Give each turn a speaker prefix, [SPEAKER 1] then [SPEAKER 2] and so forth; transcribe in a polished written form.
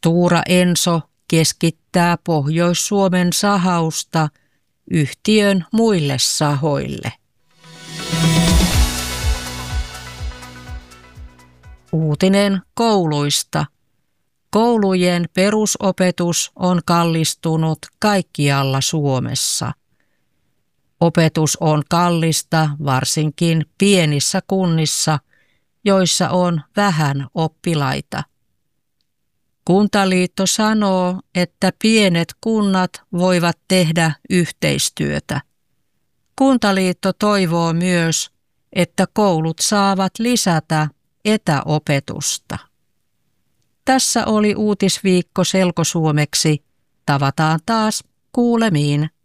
[SPEAKER 1] Stora Enso keskittää Pohjois-Suomen sahausta yhtiön muille sahoille. Uutinen kouluista. Koulujen perusopetus on kallistunut kaikkialla Suomessa. Opetus on kallista varsinkin pienissä kunnissa, joissa on vähän oppilaita. Kuntaliitto sanoo, että pienet kunnat voivat tehdä yhteistyötä. Kuntaliitto toivoo myös, että koulut saavat lisätä etäopetusta. Tässä oli uutisviikko selkosuomeksi. Tavataan taas kuulemiin.